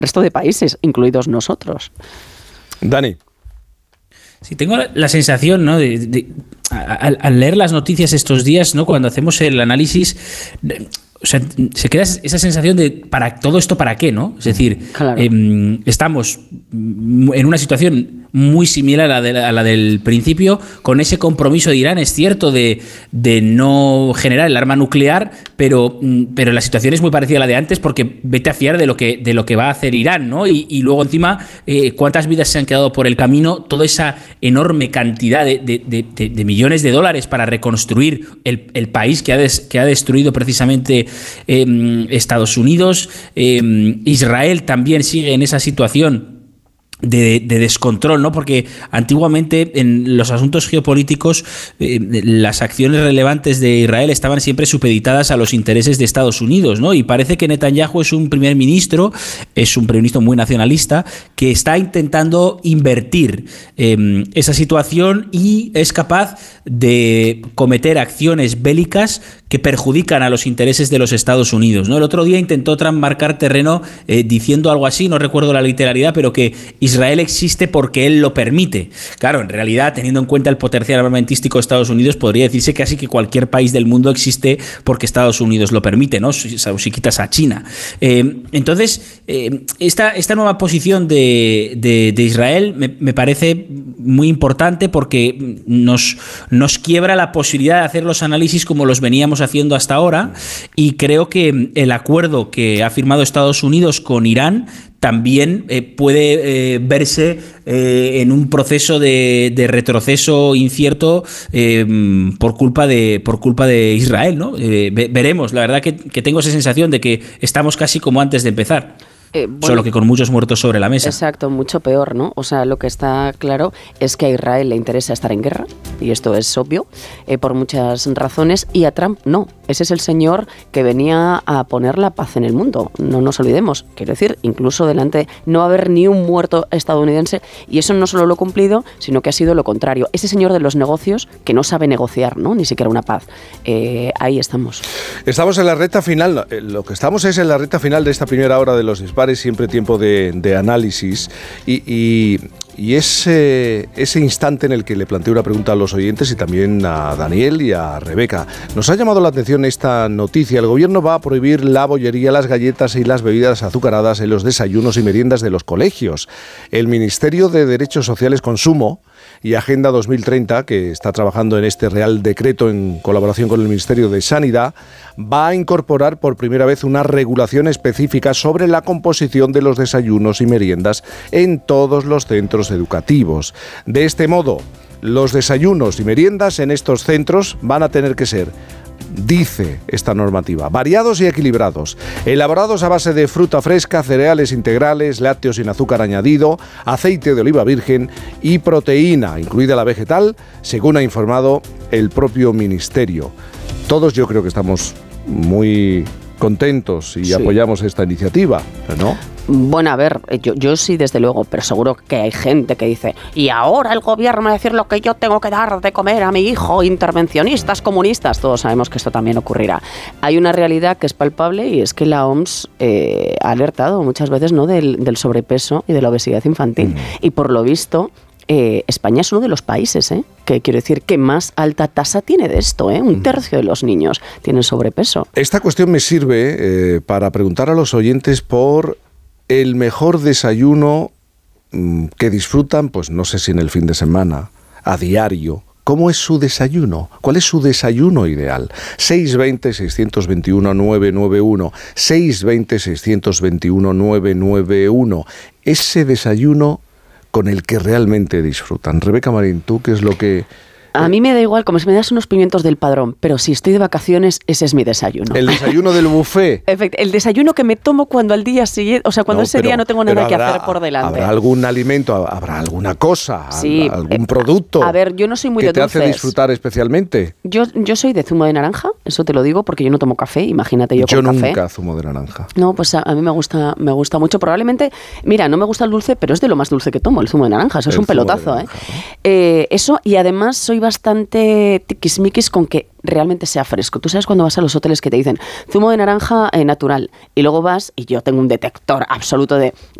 resto de países, incluidos nosotros. Dani. Sí, tengo la sensación, ¿no? Al leer las noticias estos días, ¿no? Cuando hacemos el análisis, o sea, se queda esa sensación de para todo esto, ¿para qué? ¿No? Es decir, claro. Estamos en una situación muy similar a la del principio, con ese compromiso de Irán, es cierto, de no generar el arma nuclear, pero la situación es muy parecida a la de antes, porque vete a fiar de lo que va a hacer Irán, ¿no? Y luego encima, cuántas vidas se han quedado por el camino, toda esa enorme cantidad de millones de dólares para reconstruir el país que ha destruido precisamente Estados Unidos. Israel también sigue en esa situación de descontrol, ¿no? Porque antiguamente en los asuntos geopolíticos las acciones relevantes de Israel estaban siempre supeditadas a los intereses de Estados Unidos, ¿no? Y parece que Netanyahu es un primer ministro muy nacionalista, que está intentando invertir esa situación y es capaz de cometer acciones bélicas que perjudican a los intereses de los Estados Unidos, ¿no? El otro día intentó Trump marcar terreno diciendo algo así, no recuerdo la literalidad, pero que Israel existe porque él lo permite. Claro, en realidad, teniendo en cuenta el potencial armamentístico de Estados Unidos, podría decirse casi que cualquier país del mundo existe porque Estados Unidos lo permite, ¿no? Si quitas a China. Entonces, esta nueva posición de Israel me parece muy importante porque nos quiebra la posibilidad de hacer los análisis como los veníamos haciendo hasta ahora, y creo que el acuerdo que ha firmado Estados Unidos con Irán también puede verse en un proceso de retroceso incierto por culpa de Israel, ¿no? Veremos. La verdad que tengo esa sensación de que estamos casi como antes de empezar. Solo que con muchos muertos sobre la mesa. Exacto, mucho peor, ¿no? O sea, lo que está claro es que a Israel le interesa estar en guerra, y esto es obvio, por muchas razones, y a Trump no. Ese es el señor que venía a poner la paz en el mundo, no nos olvidemos. Quiero decir, incluso delante no va a haber ni un muerto estadounidense, y eso no solo lo ha cumplido, sino que ha sido lo contrario. Ese señor de los negocios que no sabe negociar, ¿no? Ni siquiera una paz. Ahí estamos. Estamos en la recta final, lo que estamos es en la recta final de esta primera hora de los disparos. Siempre tiempo de análisis y ese instante en el que le planteo una pregunta a los oyentes y también a Daniel y a Rebeca. Nos ha llamado la atención esta noticia. El gobierno va a prohibir la bollería, las galletas y las bebidas azucaradas en los desayunos y meriendas de los colegios. El Ministerio de Derechos Sociales, Consumo y Agenda 2030, que está trabajando en este Real Decreto en colaboración con el Ministerio de Sanidad, va a incorporar por primera vez una regulación específica sobre la composición de los desayunos y meriendas en todos los centros educativos. De este modo, los desayunos y meriendas en estos centros van a tener que ser, dice esta normativa, variados y equilibrados, elaborados a base de fruta fresca, cereales integrales, lácteos sin azúcar añadido, aceite de oliva virgen y proteína, incluida la vegetal, según ha informado el propio ministerio. Todos yo creo que estamos muy contentos y apoyamos esta iniciativa, ¿no? Bueno, a ver, yo sí, desde luego, pero seguro que hay gente que dice, y ahora el gobierno me va a decir lo que yo tengo que dar de comer a mi hijo, intervencionistas, comunistas. Todos sabemos que esto también ocurrirá. Hay una realidad que es palpable, y es que la OMS ha alertado muchas veces, ¿no?, del sobrepeso y de la obesidad infantil. Y por lo visto, España es uno de los países, que quiero decir que más alta tasa tiene de esto, un tercio de los niños tienen sobrepeso. Esta cuestión me sirve para preguntar a los oyentes por el mejor desayuno que disfrutan, pues no sé si en el fin de semana, a diario. ¿Cómo es su desayuno? ¿Cuál es su desayuno ideal? 620-621-991, 620-621-991. Ese desayuno con el que realmente disfrutan. Rebeca Marín, ¿tú qué es lo que...? A mí me da igual, como si me das unos pimientos del Padrón, pero si estoy de vacaciones, ese es mi desayuno. ¿El desayuno del buffet? El desayuno que me tomo cuando al día siguiente, o sea, cuando ese día no tengo nada que hacer por delante. ¿Habrá algún alimento, habrá alguna cosa, algún producto? A ver, yo no soy muy de dulces. ¿Que te hace disfrutar especialmente? Yo soy de zumo de naranja, eso te lo digo, porque yo no tomo café, imagínate yo con café. Yo nunca zumo de naranja. No, pues a mí me gusta mucho. Probablemente, mira, no me gusta el dulce, pero es de lo más dulce que tomo, el zumo de naranja, eso es un pelotazo, naranja, ¿eh? Eso, y además soy bastante tiquismiquis con que realmente sea fresco. Tú sabes cuando vas a los hoteles que te dicen zumo de naranja natural y luego vas, y yo tengo un detector absoluto de